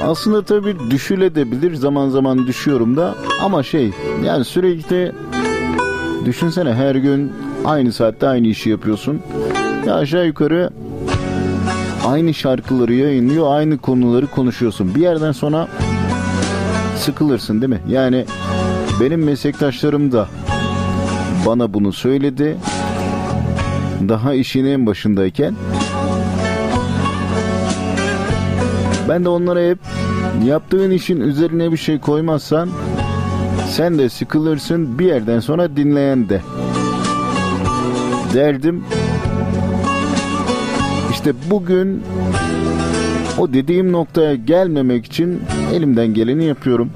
Aslında tabii düşülebilir, zaman zaman düşüyorum da, ama yani sürekli düşünsene, her gün aynı saatte aynı işi yapıyorsun. Ya aşağı yukarı aynı şarkıları yayınlıyor, aynı konuları konuşuyorsun. Bir yerden sonra sıkılırsın değil mi? Yani benim meslektaşlarım da bana bunu söyledi. Daha işin en başındayken. Ben de onlara hep, yaptığın işin üzerine bir şey koymazsan sen de sıkılırsın, bir yerden sonra dinleyen de derdim. İşte bugün o dediğim noktaya gelmemek için elimden geleni yapıyorum.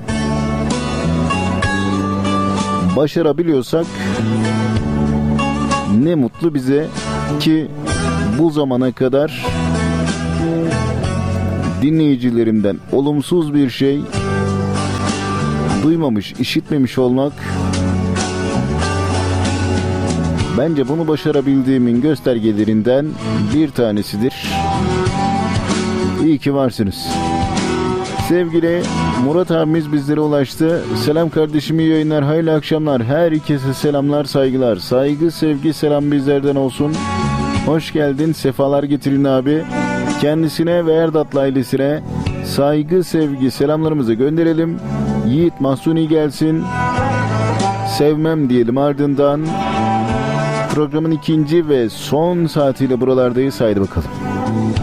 Başarabiliyorsak ne mutlu bize, ki bu zamana kadar dinleyicilerimden olumsuz bir şey duymamış, işitmemiş olmak bence bunu başarabildiğimin göstergelerinden bir tanesidir. İyi ki varsınız. Sevgili Murat abimiz bizlere ulaştı. Selam kardeşim, iyi yayınlar, hayırlı akşamlar. Herkese selamlar, saygılar. Saygı, sevgi, selam bizlerden olsun. Hoş geldin, sefalar getirin abi. Kendisine ve Erdatlı ailesine saygı, sevgi, selamlarımızı gönderelim. Yiğit Mahsuni gelsin. Sevmem diyelim, ardından programın ikinci ve son saatiyle buralardayız. Haydi bakalım.